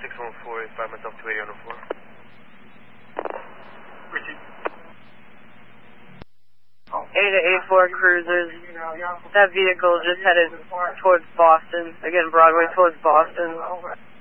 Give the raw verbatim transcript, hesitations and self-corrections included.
six one four, five myself two eighty on the floor. Richie. eight eight four cruisers. That vehicle just headed towards Boston. Again, Broadway towards Boston.